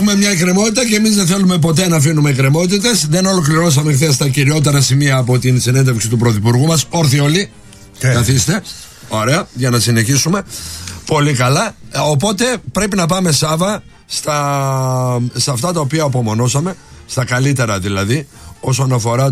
έχουμε μια εκκρεμότητα και εμείς δεν θέλουμε ποτέ να αφήνουμε εκκρεμότητες. Δεν ολοκληρώσαμε χθες τα κυριότερα σημεία από την συνέντευξη του Πρωθυπουργού μας. Όρθιοι όλοι. Καθίστε. Ωραία, για να συνεχίσουμε. Πολύ καλά. Οπότε πρέπει να πάμε, Σάβα, σε αυτά τα οποία απομονώσαμε, στα καλύτερα δηλαδή, όσον αφορά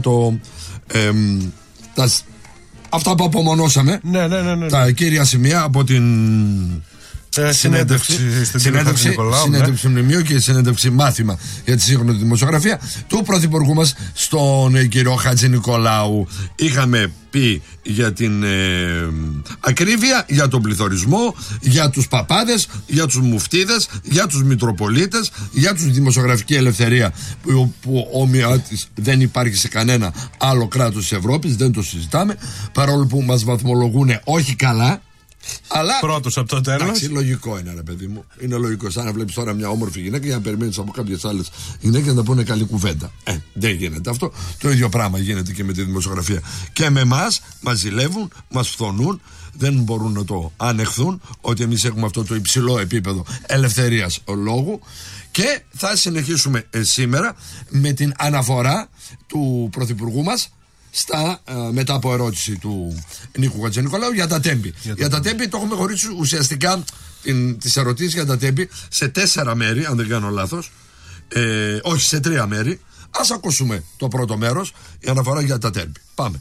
αυτά που απομονώσαμε. Ναι. Τα κύρια σημεία από την συνέντευξη μνημείου και συνέντευξη μάθημα για τη σύγχρονη δημοσιογραφία του Πρωθυπουργού μας στον κύριο Χατζηνικολάου. Είχαμε πει για την ακρίβεια, για τον πληθωρισμό, για τους παπάδες, για τους μουφτίδες, για τους μητροπολίτες, για τους δημοσιογραφική ελευθερία που όμοια της δεν υπάρχει σε κανένα άλλο κράτος της Ευρώπης, δεν το συζητάμε, παρόλο που μας βαθμολογούν όχι καλά. Αλλά πρώτος από το τέλος. Εντάξει, λογικό είναι, ρε παιδί μου. Είναι λογικό. Σαν να βλέπεις τώρα μια όμορφη γυναίκα για να περιμένεις από κάποιες άλλες γυναίκες να πούνε καλή κουβέντα. Δεν γίνεται αυτό. Το ίδιο πράγμα γίνεται και με τη δημοσιογραφία. Και με εμάς μας ζηλεύουν, μας φθονούν. Δεν μπορούν να το ανεχθούν ότι εμείς έχουμε αυτό το υψηλό επίπεδο ελευθερίας λόγου. Και θα συνεχίσουμε σήμερα με την αναφορά του Πρωθυπουργού μας μετά από ερώτηση του Νίκου Χατζηνικολάου για τα τέμπη. Για τα τέμπη το έχουμε χωρίσει ουσιαστικά τις ερωτήσεις για τα τέμπη σε 4 μέρη, αν δεν κάνω λάθος. Όχι, σε 3 μέρη. Ας ακούσουμε το πρώτο μέρος, η αναφορά για τα τέμπη. Πάμε.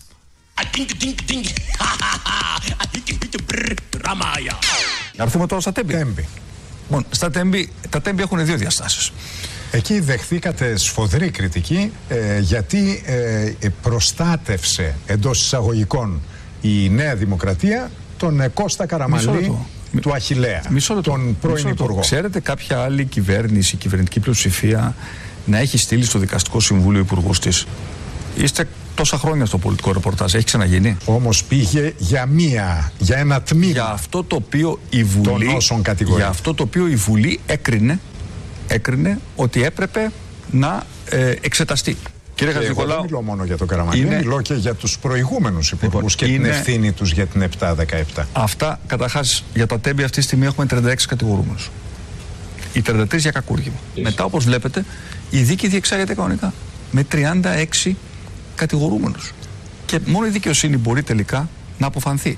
Να έρθουμε τώρα στα τέμπη. Λοιπόν, τα τέμπη έχουν 2 διαστάσεις. Εκεί δεχθήκατε σφοδρή κριτική γιατί προστάτευσε εντός εισαγωγικών η Νέα Δημοκρατία τον Κώστα Καραμανλή του Αχιλλέα, τον πρώην Υπουργό. Ξέρετε κάποια άλλη κυβέρνηση, κυβερνητική πλειοψηφία να έχει στείλει στο Δικαστικό Συμβούλιο υπουργούς της? Είστε τόσα χρόνια στο πολιτικό ρεπορτάζ, έχει ξαναγίνει? Όμως πήγε για ένα τμήμα για αυτό το οποίο η Βουλή, των όσων κατηγορεί. Για αυτό το οποίο η Βουλή έκρινε ότι έπρεπε να εξεταστεί. Κύριε Χατζηνικολάου, δεν μιλώ μόνο για τον Καραμανλή, μιλώ και για τους προηγούμενους υπουργούς και την ευθύνη τους για την 7-17. Αυτά, καταρχάς, για τα τέμπη αυτή τη στιγμή έχουμε 36 κατηγορούμενους. Οι 33 για κακούργημα. Μετά, όπως βλέπετε, η δίκη διεξάγεται κανονικά με 36 κατηγορούμενους. Και μόνο η δικαιοσύνη μπορεί τελικά να αποφανθεί.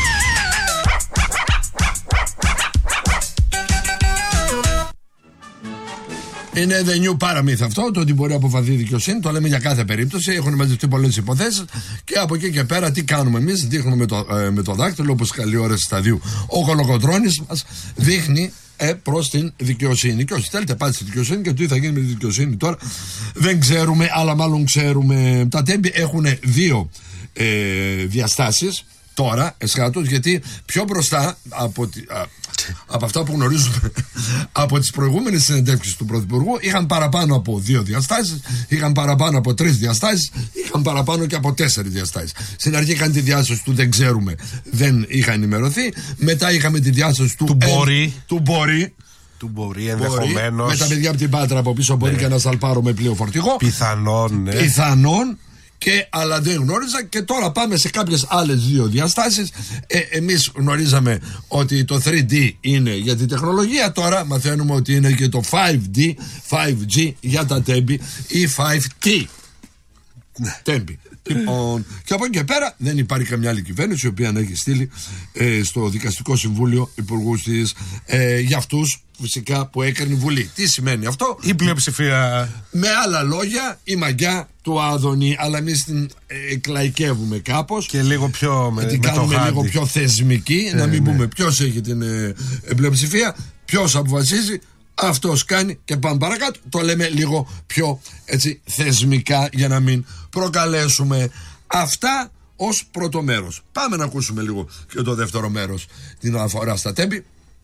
Είναι the new paramyth αυτό, το ότι μπορεί να αποφανθεί η δικαιοσύνη. Το λέμε για κάθε περίπτωση. Έχουν μαζευτεί πολλές υποθέσεις. Και από εκεί και πέρα, τι κάνουμε εμείς? Δείχνουμε με το δάκτυλο, όπως καλή ώρα σταδίου. Ο Κολοκοτρώνης μας δείχνει προς την δικαιοσύνη. Και όσοι θέλετε, πάτε στη δικαιοσύνη και τι θα γίνει με τη δικαιοσύνη τώρα δεν ξέρουμε, αλλά μάλλον ξέρουμε. Τα τέμπη έχουν 2 διαστάσεις τώρα, εσχάτως, γιατί πιο μπροστά από αυτά που γνωρίζουμε από τις προηγούμενες συνεντεύξεις του Πρωθυπουργού είχαν παραπάνω από 2 διαστάσεις, είχαν παραπάνω από 3 διαστάσεις, είχαν παραπάνω και από 4 διαστάσεις. Στην αρχή είχαν τη διάσταση του δεν ξέρουμε, δεν είχαν ενημερωθεί. Μετά είχαμε τη διάσταση του μπορεί. Ενδεχομένως. Με τα παιδιά από την Πάτρα από πίσω μπορεί και ένα σαλπάρο με πλοίο φορτηγό. Πιθανόν. Αλλά δεν γνώριζα και τώρα πάμε σε κάποιες άλλες 2 διαστάσεις. Εμείς γνωρίζαμε ότι το 3D είναι για την τεχνολογία, τώρα μαθαίνουμε ότι είναι και το 5G για τα τέμπη ή 5T τέμπη. Και από εκεί και πέρα δεν υπάρχει καμιά άλλη κυβέρνηση η οποία να έχει στείλει στο Δικαστικό Συμβούλιο υπουργούς της για αυτούς φυσικά που έκανε η Βουλή. Τι σημαίνει αυτό? Η πλειοψηφία. Με άλλα λόγια, η μαγιά του Άδωνη, αλλά εμείς την εκλαϊκεύουμε κάπως και λίγο πιο την κάνουμε λίγο πιο θεσμική, να μην πούμε ποιος έχει την πλειοψηφία, ποιος αποφασίζει, αυτός κάνει και πάμε παρακάτω. Το λέμε λίγο πιο έτσι θεσμικά για να μην προκαλέσουμε. Αυτά ως πρώτο μέρος. Πάμε να ακούσουμε λίγο και το δεύτερο μέρος, την αναφορά στα τέμπη.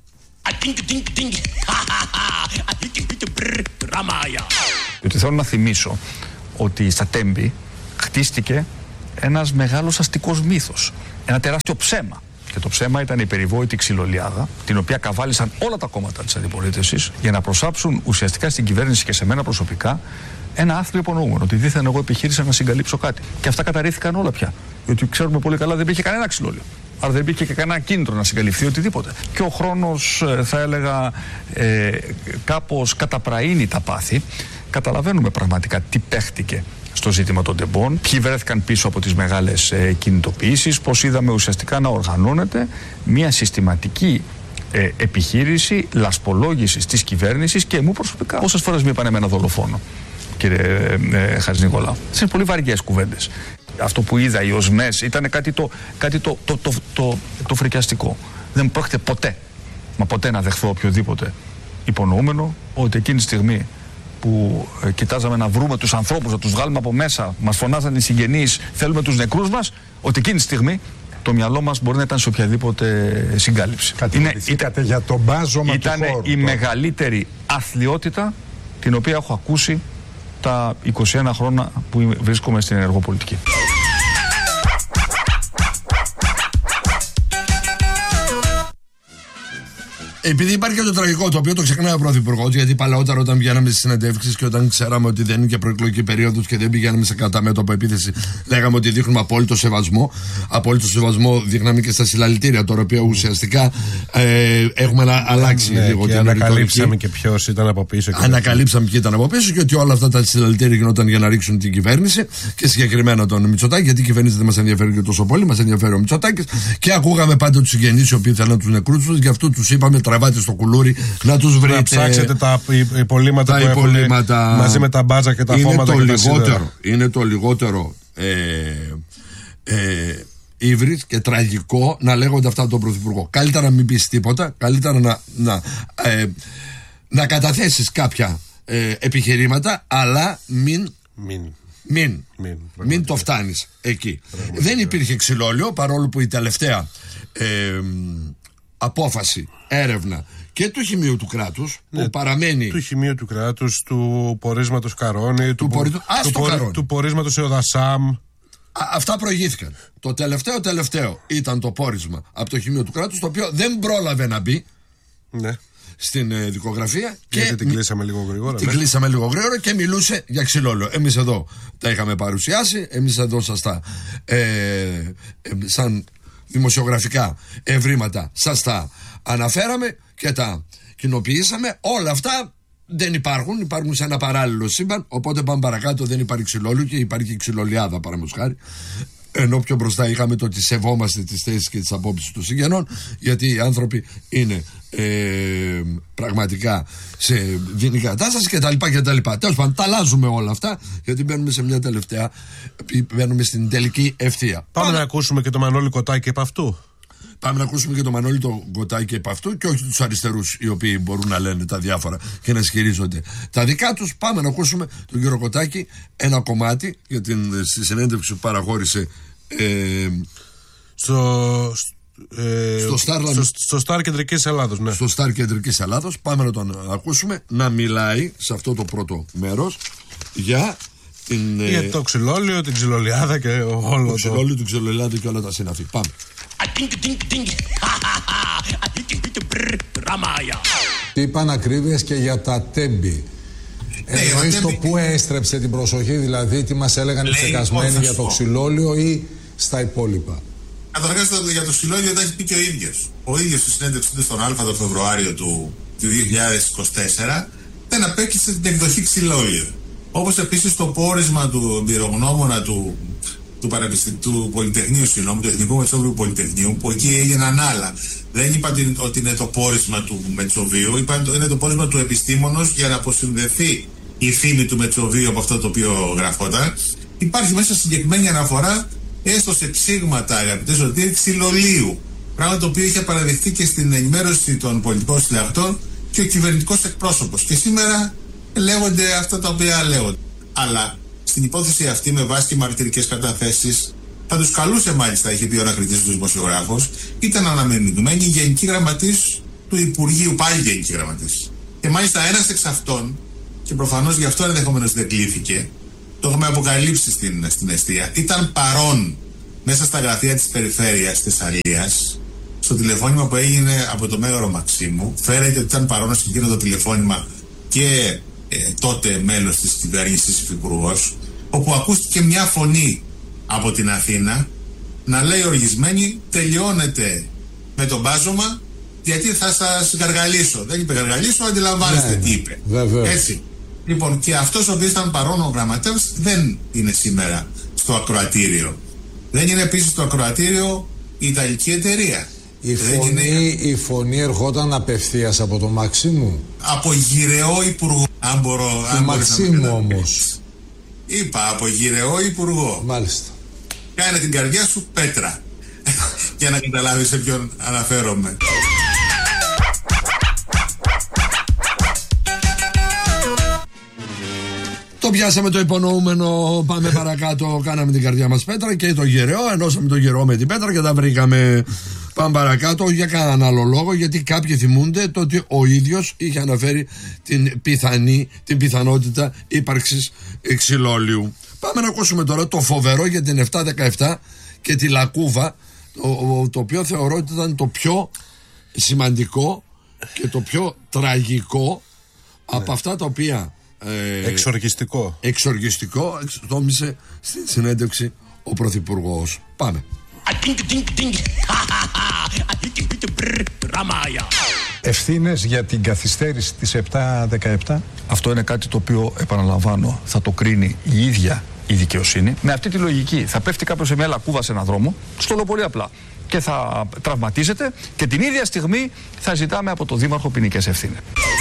Γιατί θέλω να θυμίσω ότι στα τέμπη χτίστηκε ένας μεγάλος αστικός μύθος, ένα τεράστιο ψέμα. Και το ψέμα ήταν η περιβόητη ξυλολιάδα, την οποία καβάλισαν όλα τα κόμματα της αντιπολίτευσης για να προσάψουν ουσιαστικά στην κυβέρνηση και σε μένα προσωπικά ένα άθλιο υπονοούμενο. Ότι δίθεν εγώ επιχείρησα να συγκαλύψω κάτι. Και αυτά καταρρίφθηκαν όλα πια. Γιατί ξέρουμε πολύ καλά δεν υπήρχε κανένα ξυλόλιο. Άρα δεν υπήρχε και κανένα κίνητρο να συγκαλυφθεί οτιδήποτε. Και ο χρόνος, θα έλεγα, κάπως καταπραίνει τα πάθη. Καταλαβαίνουμε πραγματικά τι παίχτηκε στο ζήτημα των τεμπών, ποιοι βρέθηκαν πίσω από τις μεγάλες κινητοποιήσεις, πώς είδαμε ουσιαστικά να οργανώνεται μια συστηματική επιχείρηση λασπολόγησης της κυβέρνησης και μου προσωπικά. Πόσες φορές μου είπαν εμένα δολοφόνο, κύριε Χατζηνικολάου? Είναι πολύ βαριές κουβέντες. Αυτό που είδα, οι οσμές, ήταν κάτι το φρικιαστικό. Δεν πρόκειται ποτέ να δεχθώ οποιοδήποτε υπονοούμενο ότι εκείνη τη στιγμή που κοιτάζαμε να βρούμε τους ανθρώπους, να τους βγάλουμε από μέσα, μας φωνάζαν οι συγγενείς, θέλουμε τους νεκρούς μας, ότι εκείνη τη στιγμή το μυαλό μας μπορεί να ήταν σε οποιαδήποτε συγκάλυψη. Κατηγορηθήκατε για το μπάζωμα του χώρου. Ήταν η μεγαλύτερη αθλιότητα την οποία έχω ακούσει τα 21 χρόνια που βρίσκομαι στην ενεργό πολιτική. Επειδή υπάρχει και το τραγικό, το οποίο το ξεχνάει ο Πρωθυπουργός, γιατί παλαιότερα όταν βγαίναμε στις συνεντεύξεις και όταν ξέραμε ότι δεν είναι και προεκλογική περίοδος και δεν πηγαίναμε σε κατά μέτωπο επίθεση, λέγαμε ότι δείχνουμε απόλυτο σεβασμό. Απόλυτο σεβασμό δείχναμε και στα συλλαλητήρια, το οποίο ουσιαστικά έχουμε αλλάξει λίγο την ανακαλύψαμε και ποιος ήταν από πίσω. Ανακαλύψαμε ποιοι ήταν από πίσω και ότι όλα αυτά τα συλλαλητήρια γινόταν για να ρίξουν την κυβέρνηση και συγκεκριμένα τον Μητσοτάκη, γιατί η κυβέρνηση δεν μας ενδιαφέρει και τόσο πολύ, μας ενδιαφέρει ο Μητσοτάκης. Και ακούγαμε πάντα τους συγγενείς οι οποίοι θέλαν τους νεκρούς τους, γι' αυτό τους είπαμε τραβάτε στο κουλούρι να τους βρείτε. Να ψάξετε τα υπολείμματα που έχουν μαζί με τα μπάτζα και τα φώματα και τα σίδερα. Είναι το λιγότερο ύβρις και τραγικό να λέγονται αυτά από τον Πρωθυπουργό. Καλύτερα να μην πεις τίποτα, καλύτερα να καταθέσεις κάποια επιχειρήματα, αλλά μην το φτάνεις εκεί. Δεν υπήρχε ξυλόλαιο, παρόλο που η τελευταία απόφαση, έρευνα και του Χημείου του Κράτους που παραμένει. Του Χημείου του Κράτους, του πορίσματος Καρόνι, του πορίσματος Εοδασάμ. Αυτά προηγήθηκαν. Το τελευταίο ήταν το πόρισμα από το Χημείο του Κράτους, το οποίο δεν πρόλαβε να μπει στην δικογραφία. Γιατί την κλείσαμε λίγο γρήγορα. Την κλείσαμε λίγο γρήγορα και μιλούσε για ξυλόλαιο. Εμείς εδώ τα είχαμε παρουσιάσει, εμείς εδώ σας τα σαν δημοσιογραφικά ευρήματα σας τα αναφέραμε και τα κοινοποιήσαμε. Όλα αυτά δεν υπάρχουν σε ένα παράλληλο σύμπαν, οπότε πάμε παρακάτω. Δεν υπάρχει ξυλόλαιο και υπάρχει ξυλολιάδα, παραδείγματος χάρη. Ενώ πιο μπροστά είχαμε το ότι σεβόμαστε τις θέσεις και τις απόψεις των συγγενών, γιατί οι άνθρωποι είναι πραγματικά σε δινή κατάσταση κτλ. Τέλος πάντων, τα αλλάζουμε όλα αυτά, γιατί μπαίνουμε σε μια τελευταία, μπαίνουμε στην τελική ευθεία. Πάμε να ακούσουμε και το Μανώλη Κοτάκη επ' αυτού. Πάμε να ακούσουμε και το Μανώλη το Κοτάκη επ' αυτού και όχι τους αριστερούς, οι οποίοι μπορούν να λένε τα διάφορα και να ισχυρίζονται τα δικά τους. Πάμε να ακούσουμε τον κύριο Κοτάκη ένα κομμάτι για στη συνέντευξη που παραχώρησε στο Σταρ Κεντρικής Ελλάδος. Ναι. Στο Σταρ Κεντρικής Ελλάδος. Πάμε να τον ακούσουμε να μιλάει σε αυτό το πρώτο μέρος για το ξυλόλαιο, την ξυλολιάδα και όλο το ξυλόλαιο, την ξυλολιάδα και όλα τα συναφή. Πάμε. Είπαν ακρίβειες και για τα τέμπη. Εννοείς το που έστρεψε την προσοχή, δηλαδή τι μας έλεγαν οι ψεκασμένοι για το ξυλόλαιο ή στα υπόλοιπα? Καταρχάς για το ξυλόλαιο τα έχει πει και ο ίδιος. Ο ίδιος στη συνέντευξη του στον Α το Φεβρουάριο του 2024 δεν απέκτησε την εκδοχή ξυλόλαιο. Όπως επίσης το πόρισμα του εμπειρογνώμονα του Πολυτεχνείου, του Εθνικού Μετσόβιου Πολυτεχνείου, που εκεί έγιναν άλλα. Δεν είπαν ότι είναι το πόρισμα του Μετσοβίου, είπαν ότι είναι το πόρισμα του επιστήμονος για να αποσυνδεθεί η φήμη του Μετσοβίου από αυτό το οποίο γραφόταν. Υπάρχει μέσα συγκεκριμένη αναφορά, έστω σε ψήγματα, αγαπητέ Σωτήρη, ξυλολίου. Πράγμα το οποίο είχε παραδεχτεί και στην ενημέρωση των πολιτικών συλλαγτών και ο κυβερνητικός εκπρόσωπος. Και σήμερα λέγονται αυτά τα οποία λέγονται. Αλλά στην υπόθεση αυτή, με βάση και μαρτυρικές καταθέσεις, θα τους καλούσε μάλιστα, είχε πει ο ανακριτής του δημοσιογράφος, ήταν αναμενημένη γενική γραμματής του Υπουργείου, πάλι γενική γραμματής. Και μάλιστα ένας εξ αυτών, και προφανώς γι' αυτό ενδεχομένως δεν κλήθηκε, το έχουμε αποκαλύψει στην εστία, ήταν παρόν μέσα στα γραφεία της περιφέρειας της Θεσσαλίας, στο τηλεφώνημα που έγινε από το Μέγαρο Μαξίμου. Φέρεται ότι ήταν παρόν σε εκείνο το τηλεφώνημα και τότε μέλος της κυβέρνησης υφυπουργός, όπου ακούστηκε μια φωνή από την Αθήνα να λέει οργισμένη, τελειώνεται με το μπάζωμα, γιατί θα σας γαργαλίσω. Δεν είπε γαργαλίσω, αντιλαμβάνεστε τι είπε. Έτσι. Λοιπόν, και αυτός ο οποίος ήταν παρόν ο γραμματέας δεν είναι σήμερα στο ακροατήριο. Δεν είναι επίσης στο ακροατήριο η Ιταλική εταιρεία. Η φωνή ερχόταν απευθείας από τον Μαξίμου. Από γυρεό υπουργό. Αν μπορώ. Του Μαξίμου όμως. Είπα από γυρεό υπουργό. Μάλιστα. Κάνε την καρδιά σου πέτρα. Για να καταλάβεις σε ποιον αναφέρομαι. Το πιάσαμε το υπονοούμενο, πάμε παρακάτω, κάναμε την καρδιά μας πέτρα και το γεραιό, ενώσαμε το γεραιό με την πέτρα και τα βρήκαμε. Πάμε παρακάτω για κανέναν άλλο λόγο, γιατί κάποιοι θυμούνται το ότι ο ίδιος είχε αναφέρει την πιθανότητα ύπαρξης ξυλόλιου. Πάμε να ακούσουμε τώρα το φοβερό για την 717 και τη Λακκούβα, το οποίο θεωρώ ότι ήταν το πιο σημαντικό και το πιο τραγικό από αυτά τα οποία εξοργιστικό εξτόμησε στην συνέντευξη ο Πρωθυπουργός. Πάμε. Ευθύνες για την καθυστέρηση της 717. Αυτό είναι κάτι το οποίο, επαναλαμβάνω, θα το κρίνει η ίδια η δικαιοσύνη. Με αυτή τη λογική θα πέφτει κάποιος σε μια λακκούβα σε έναν δρόμο, στο λέω πολύ απλά, και θα τραυματίζεται και την ίδια στιγμή θα ζητάμε από το Δήμαρχο ποινικές ευθύνες.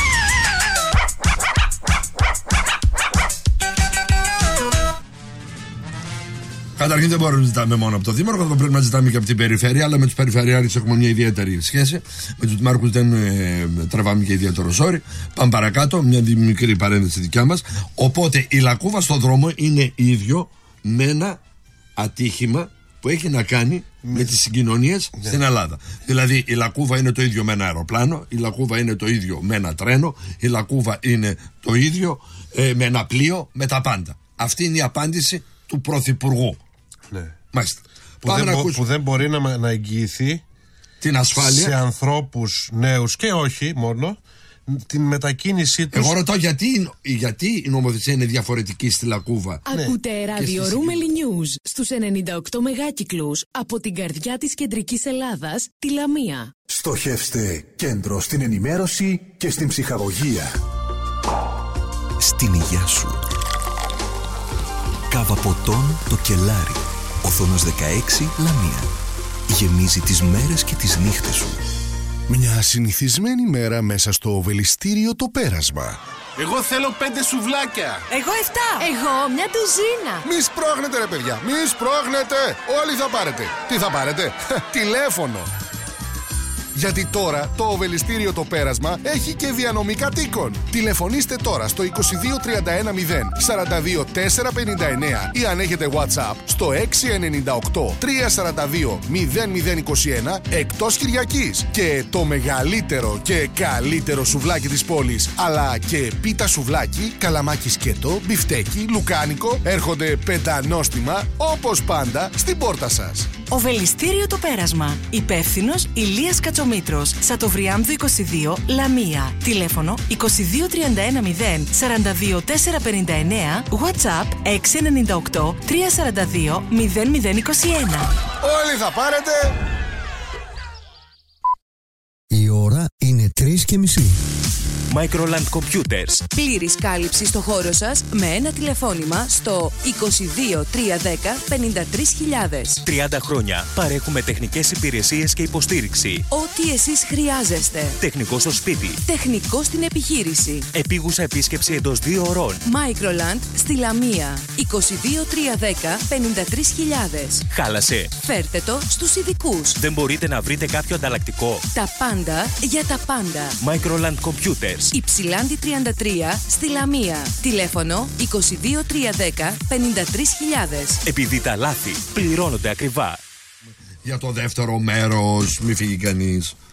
Καταρχήν δεν μπορούμε να ζητάμε μόνο από το Δήμαρχο, θα πρέπει να ζητάμε και από την Περιφέρεια, αλλά με τους Περιφερειάρχες έχουμε μια ιδιαίτερη σχέση. Με τους Δημάρχους δεν τραβάμε και ιδιαίτερο ζόρι. Πάμε παρακάτω, μια μικρή παρένθεση δικιά μας. Οπότε η Λακκούβα στον δρόμο είναι ίδιο με ένα ατύχημα που έχει να κάνει με τις συγκοινωνίες στην Ελλάδα. Δηλαδή η Λακκούβα είναι το ίδιο με ένα αεροπλάνο, η Λακκούβα είναι το ίδιο με ένα τρένο, η Λακκούβα είναι το ίδιο με ένα πλοίο, με τα πάντα. Αυτή είναι η απάντηση του Πρωθυπουργού. Ναι. Μάλιστα. Που δεν μπορεί να εγγυηθεί την ασφάλεια σε ανθρώπους νέους και όχι μόνο την μετακίνησή τους. Εγώ ρωτώ γιατί η νομοθεσία είναι διαφορετική στη Λακκούβα. Ακούτε Radio Ρούμελι News στους 98 μεγάκυκλους από την καρδιά της κεντρικής Ελλάδας, τη Λαμία. Στοχεύστε κέντρο στην ενημέρωση και στην ψυχαγωγία. Στην υγεία σου. Κάβα ποτών το Κελάρι. Οθόνος 16 Λαμία. Γεμίζει τις μέρες και τις νύχτες σου. Μια συνηθισμένη μέρα μέσα στο Οβελιστήριο το Πέρασμα. Εγώ θέλω 5 σουβλάκια. Εγώ 7. Εγώ μια ντουζίνα. Μη σπρώχνετε ρε παιδιά, μη σπρώχνετε. Όλοι θα πάρετε. Τι θα πάρετε? Τηλέφωνο. Γιατί τώρα το Οβελιστήριο το Πέρασμα έχει και διανομή κατοίκων. Τηλεφωνήστε τώρα στο 22 31 0 42 459 ή αν έχετε WhatsApp στο 698 342 0021 εκτός Κυριακής. Και το μεγαλύτερο και καλύτερο σουβλάκι της πόλης, αλλά και πίτα σουβλάκι, καλαμάκι σκέτο, μπιφτέκι, λουκάνικο έρχονται πεντανόστιμα όπως πάντα στην πόρτα σας. Οβελιστήριο το Πέρασμα. Υπεύθυνος Ηλίας Κατσομήτρος. Σατοβριάμδου 22 Λαμία. Τηλέφωνο 22 31 0 42 459. WhatsApp 698 342 0021. Όλοι θα πάρετε. Η ώρα είναι 3:30. Microland Computers. Πλήρης κάλυψη στο χώρο σας με ένα τηλεφώνημα στο 22 310 53.000. 30 χρόνια παρέχουμε τεχνικές υπηρεσίες και υποστήριξη. Ό,τι εσείς χρειάζεστε. Τεχνικό στο σπίτι. Τεχνικό στην επιχείρηση. Επίγουσα επίσκεψη εντός 2 ωρών. Microland στη Λαμία. 22 310 53.000. Χάλασε. Φέρτε το στους ειδικούς. Δεν μπορείτε να βρείτε κάποιο ανταλλακτικό. Τα πάντα για τα πάντα. Microland Computers. Υψηλάντη 33 στη Λαμία. Τηλέφωνο 22 310 53.000. Επειδή τα λάθη πληρώνονται ακριβά. Για το δεύτερο μέρος, μη φύγει κανείς.